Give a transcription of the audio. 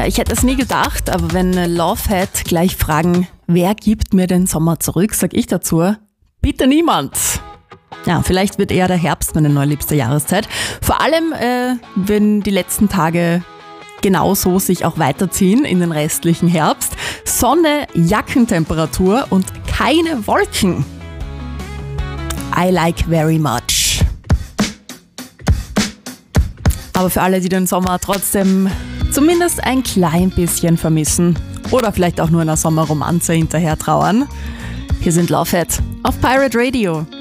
Ja, ich hätte es nie gedacht, aber wenn Lovehead gleich fragen, wer gibt mir den Sommer zurück, sag ich dazu, bitte niemand. Ja, vielleicht wird eher der Herbst meine neuliebste Jahreszeit. Vor allem, wenn die letzten Tage genauso sich auch weiterziehen in den restlichen Herbst. Sonne, Jackentemperatur und keine Wolken. I like very much. Aber für alle, die den Sommer trotzdem zumindest ein klein bisschen vermissen oder vielleicht auch nur einer Sommerromanze hinterher trauern, hier sind Lovehead auf Pirate Radio.